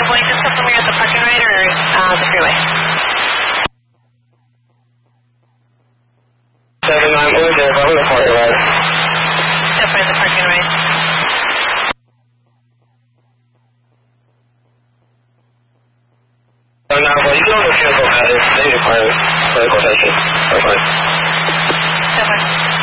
boy, just confirm you're at the parking right or the freeway? 79 Blue, there, over the parking right. Definitely the parking right. Now, well, you don't know if you're going to go ahead. Maybe part of the quotation. That's fine. Definitely.